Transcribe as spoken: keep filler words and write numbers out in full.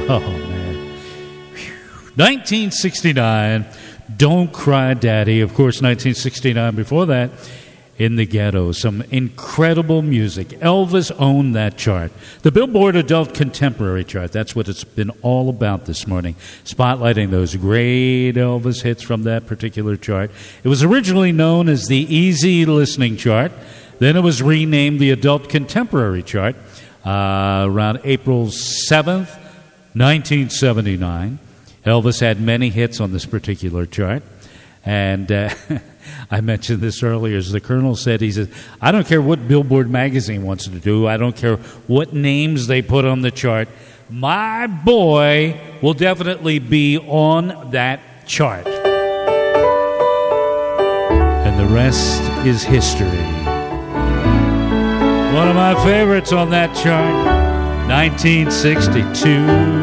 Oh, man. nineteen sixty-nine, Don't Cry Daddy. Of course, nineteen sixty-nine, before that, In the Ghetto. Some incredible music. Elvis owned that chart. The Billboard Adult Contemporary chart. That's what it's been all about this morning. Spotlighting those great Elvis hits from that particular chart. It was originally known as the Easy Listening Chart. Then it was renamed the Adult Contemporary chart uh, around April seventh, nineteen seventy-nine. Elvis had many hits on this particular chart. And uh, I mentioned this earlier. As the Colonel said, he said, I don't care what Billboard magazine wants to do. I don't care what names they put on the chart. My boy will definitely be on that chart. And the rest is history. One of my favorites on that chart, nineteen sixty-two.